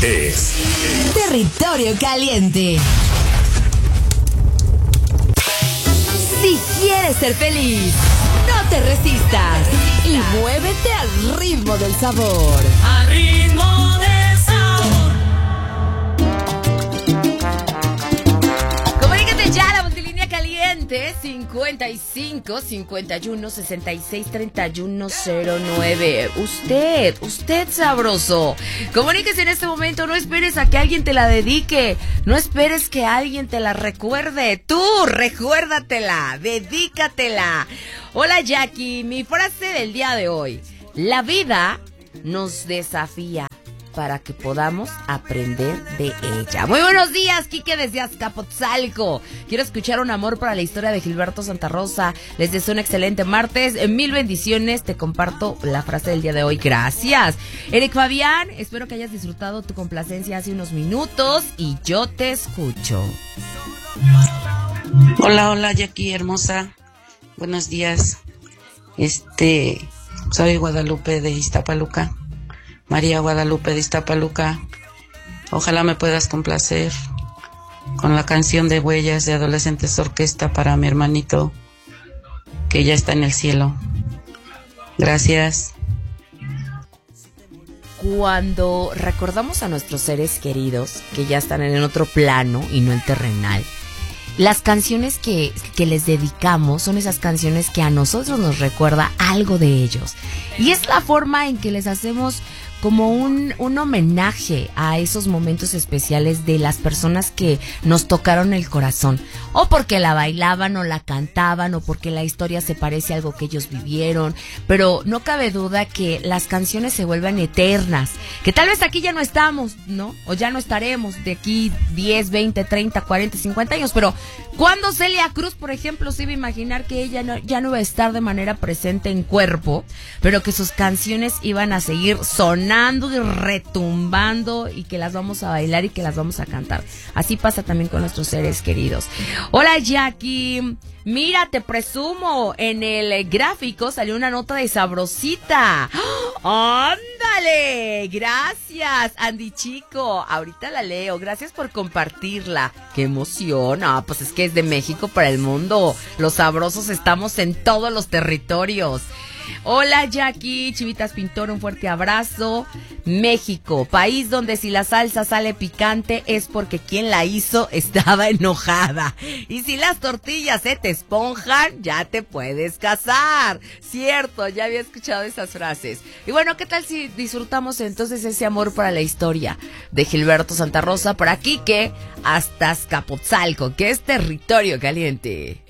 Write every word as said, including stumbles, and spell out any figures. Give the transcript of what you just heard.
es Territorio Caliente. Si quieres ser feliz, no te resistas y muévete al ritmo del sabor. Al ritmo del sabor. Comunícate ya a la multilínea caliente cincuenta y cinco, cincuenta y uno, sesenta y seis, treinta y uno, cero nueve. Usted, usted sabroso. Comuníquese en este momento, no esperes a que alguien te la dedique, no esperes que alguien te la recuerde. Tú, recuérdatela, dedícatela. Hola Jackie, mi frase del día de hoy: la vida nos desafía para que podamos aprender de ella. Muy buenos días, Quique desde Azcapotzalco. Quiero escuchar un amor para la historia de Gilberto Santa Rosa. Les deseo un excelente martes. Mil bendiciones. Te comparto la frase del día de hoy. Gracias. Eric Fabián, espero que hayas disfrutado tu complacencia hace unos minutos y yo te escucho. Hola, hola, Jackie hermosa. Buenos días. Este, soy Guadalupe de Iztapaluca. María Guadalupe de Iztapaluca. Ojalá me puedas complacer con la canción de Huellas de Adolescentes Orquesta para mi hermanito que ya está en el cielo. Gracias. Cuando recordamos a nuestros seres queridos que ya están en el otro plano y no el terrenal, las canciones que, que les dedicamos son esas canciones que a nosotros nos recuerda algo de ellos. Y es la forma en que les hacemos como un, un homenaje a esos momentos especiales de las personas que nos tocaron el corazón. O porque la bailaban o la cantaban o porque la historia se parece a algo que ellos vivieron. Pero no cabe duda que las canciones se vuelven eternas. Que tal vez aquí ya no estamos, ¿no? O ya no estaremos de aquí diez, veinte, treinta, cuarenta, cincuenta años. Pero cuando Celia Cruz, por ejemplo, se iba a imaginar que ella no, ya no iba a estar de manera presente en cuerpo, pero que sus canciones iban a seguir sonando y retumbando y que las vamos a bailar y que las vamos a cantar. Así pasa también con nuestros seres queridos. Hola Jackie, mira, te presumo, en el gráfico salió una nota de Sabrosita. ¡Oh! ¡Ándale! Gracias, Andy Chico. Ahorita la leo. Gracias por compartirla. ¡Qué emoción! Ah, pues es que es de México para el mundo. Los sabrosos estamos en todos los territorios. Hola Jackie, Chivitas Pintor, un fuerte abrazo. México, país donde si la salsa sale picante es porque quien la hizo estaba enojada. Y si las tortillas se te esponjan, ya te puedes casar. Cierto, ya había escuchado esas frases. Y bueno, ¿qué tal si disfrutamos entonces ese amor para la historia de Gilberto Santa Rosa para Quique hasta Azcapotzalco, que es territorio caliente?